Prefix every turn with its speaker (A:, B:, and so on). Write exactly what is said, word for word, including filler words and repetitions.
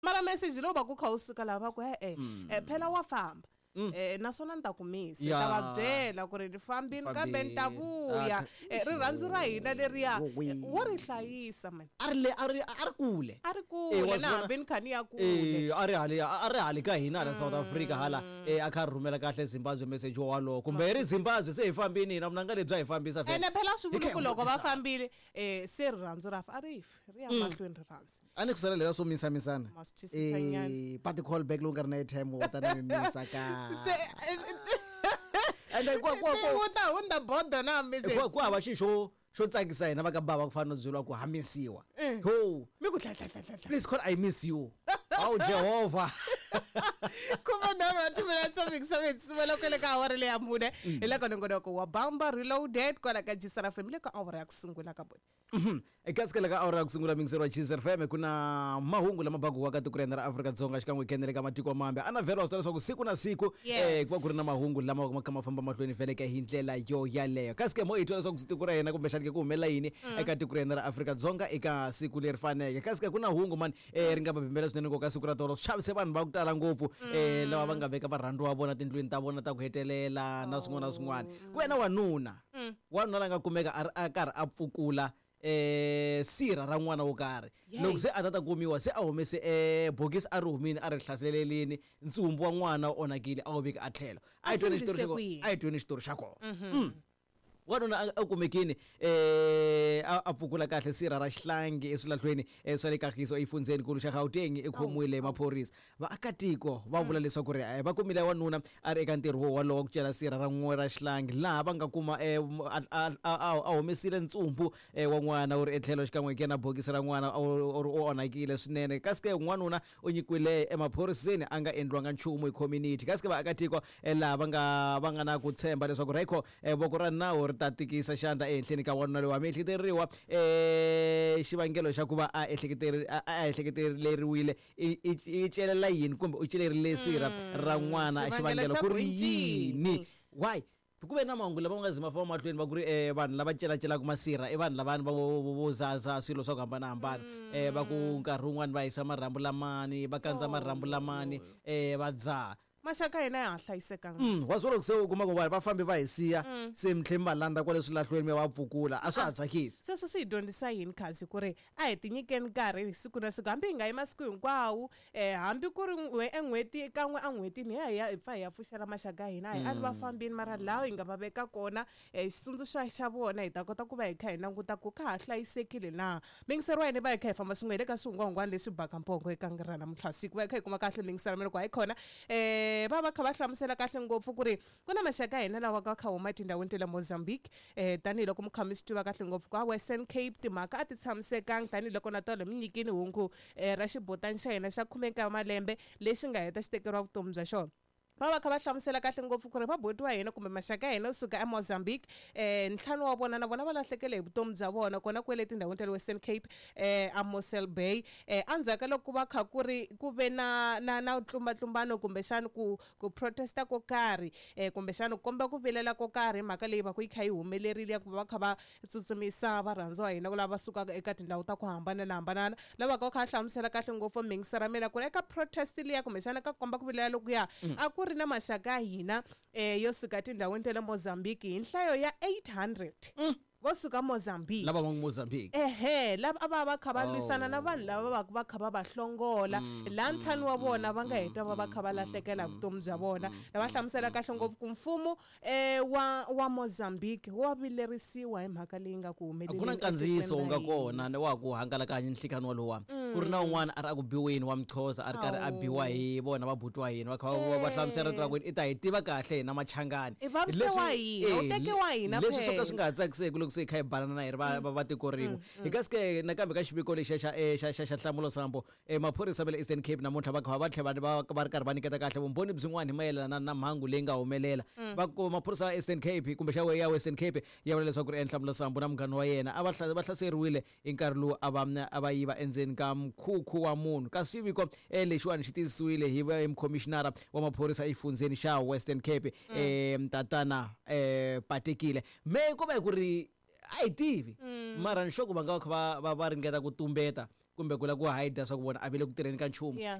A: mara message lo ba ku kha usuka lava ku eh eh phela wa famba eh naswona nta ku misa ta va byela ku ri ni fambini ka bentavuya ri rhandzu ra hina leriya wo ri hlayisa man
B: a ri le a ri a ri kule
A: a ri kule na hambeni khani ya kule
B: eh a ri hali a ri hali ka hina la South Africa hala eh a kha rhumela kahle Zimbabwe message wa lo kumbe ri Zimbabwe se hi fambini hina mna nga lebyi hi fambisa fe
A: ene phela swivula ku loko va fambile eh se ri rhandzu ra fa a ri ri ya mahlweni ri rhandzu
B: a ni ku sala leswo misa misana eh party call back lo nga ri na time wo ta na misa ka
A: se ende kwa kwa kwa uta unda bodo na message
B: kwa kwa ba xixo xo tsakisa hina va ka baba ku fana zilwa ku hamisiwa ho
A: mi ku tla tla tla
B: please call I miss you oh Jehovah
A: kuma na ra tumela something something sumela kwele ka awara le amude ila ka ngodo ko wa bamba reloaded kwa ka jisara family ka awara ya kusungula ka bona
B: mhm ekasikela ka awara ya kusungula mingisero wa Jisar F M kuna mahungu lama bagu wa ka tikurena ra Afrika Dzonga xikan'we kenele ka matiko mambe ana vhela swo leswaku siku na siku eh kwa ku ri na mahungu lama kama famba mahlweni veleke hi ndlela yo yaleyo kasike mo ithola leswaku siku ra yena kumbe xanike ku humela yini eka tikurena ra Afrika Dzonga eka siku leri faneke kasike kuna hungu man eh ri nga babimbela swinene ko ka siku ra tolo xavise vanhu va ku tala ngopfu eh lava va nga veka varhandwa wa vona tindlwini ta vona ta ku hetelela na swin'wana na swin'wana ku wena wanuna wanuna la nga kumeka a karhi a pfukula eh sira ra n'wana wo karhi loko se a tata kumiwa se a humese eh bokisi a ri humini a ri hlaselelelini ntsumbu wa n'wana onakile a wu vika a tlhelo a yi tweni xitori xa a yi tweni xitori xa kona wanuna a kumekini eh a pfukula kahle sira ra xihlangi eswilahlweni swa le kagiso efundzeni kulu xa Gauteng ekhomiwile maphorisa vaakatiko va vula leswaku ri va kumile wanuna a ri eka ntirho wo walowo ku cela sira ra n'we ra xihlangi laha va nga kuma a humesile ntsumbu wa n'wana wu ri etlhelo xikan'we ke na bokisi ra n'wana o onakile swinene kasike n'wanuna u nyikiwile emaphoriseni a nga endliwanga nchumu hi community kasike vaakatiko laha va nga va nga na ku tshemba leswaku reko voko ra nawu ri ta tikisa xandla ehenhleni ka wanuna loyi wa miehleketeriwa eh xivangelo xa ku va a ehleketeri a ehleketeleriwile i celela yini kumbe u celerile sira ra n'wana xivangelo ku ri yini why ku ve na mahungu lama nga zima famba mahlweni va ku ri eh vanhu lava celacelaku masira i vanhu lavani va vo zaza swilo swa ku hambanahambana eh va ku nkarhi wun'wani va hisa marhambu lamani va kandza marhambu lamani eh va dzaha
A: maxaka hina ya hlayisekanga
B: mm wasolo ku se u kuma ku va fambi va hisiya se mtlhemi va landa kwale swilahlweni me va pfukula a swa ha tsakisi
A: sweswo swi hi dyondzisa yini kasi ku ri a hi tinyikeni nkarhi hi siku na siku hambi hi nga yi masiku hinkwawo eh hambi ku ri en'hweti kan'we a n'hwetini hi ya hi pfa hi ya pfuxela maxaka hina hi a ri va fambini mara laha hi nga va veka kona xitsundzuxo xa vona hi ta kota ku va hi kha hi languta ku ka ha hlayisekile na mingiseriwa yini va hi kha hi famba swin'we le ka swihungwahungwana leswi baka mpongo eka nkarhi na mutlhasiku va hi kha hi kuma kahle mingisera mina ku hayi khona eh va va kha va hlamusela kahle ngopfu ku ri ku na maxaka hina lawa ka kha huma tindhawini ta le Mozambique eh tanihiloko mukhami swi tiva kahle ngopfu ka Western Cape timhaka a ti tshamisekanga tanihiloko na tolo mi nyikini hungu ra xibotani xa hina xa khume nkaye malembe lexi nga heta xi tekeriwa vutomi bya xona va va kha va hlamusela kahle ngopfu ku ri va boti wa hina kumbe maxaka ya hina kusuka eMozambique eh ntlhanu wa vona na vona va lahlekele hi vutomi bya vona kona kwele tindhawini ta le Western Cape eh a Mossel Bay eh andzhaka loko va kha ku ri ku ve na na na tlumbatlumbano kumbe xana ku ku protesta ko karhi eh kumbe xana ku komba ku vilela ko karhi mhaka leyi va ku yi kha yi humelerile ku va kha va tsutsumisa varhandziwa hina ku lava sukaka eka tindhawu ta ku hambana na hambana lava ka kha hlamusela kahle ngopfu mingisera mina ku ri eka protest leya kumbe xana ka komba ku vilela loko ya a ku ri na maxaka hina eh yo suka tindhawini ta le Mozambique hi nhlayo ya eight hundred vo suka Mozambique
B: lava va Mozambique
A: ehe lava va va kha va lwisana na vanhu lava va va kha va va hlongola la ntlhanu wa vona va nga heta va va kha va lahlekela vutomi bya vona lava hlamusela kahle ngopfu ku mfumo eh wa wa Mozambique wa vilerisiwa hi mhaka leyi nga ku humeleli
B: ku na nkandziyiso u nga kona ne wa ku hangalaka hi nhlikani wa lowa ku ri na un'wana a ri a ku biweni wa Mxhosa a ri karhi a biwa hi vona va butwa hina va kha va hlamusela ra ku i ta hi tiva kahle hina machangani leswi swo ka swi nga tsakiseki loko se kha hi banana na hi va va tiko rin'we hi kasike nakambe ka xiviko lexi xa xa xa Nhlamulo Sambo maphorisa va le Eastern Cape namuntlha va kha va tlhela va va ri karhi va niketa kahle vumbhoni byin'wana hi mayelana na mhangu leyi nga humelela va ku maphorisa ya Eastern Cape kumbe xa ya Western Cape ya vula leswaku ri Nhlamulo Sambo na munghana wa yena a va va hlaseriwile hi nkarhi lowu a va a va yiva endzeni ka mkhukhu wa munhu kasi xiviko lexiwani xi tisiwile hi va commissioner wa maphorisa efundzeni xa Western Cape eh Mtatana eh Patekile me ku va ku ri a hi tivi mara nxoko va nga va va ringeta ku tumbeta kumbe ku la ku hide swa ku vona a vi le ku tirheni ka nchumu
A: Yeah.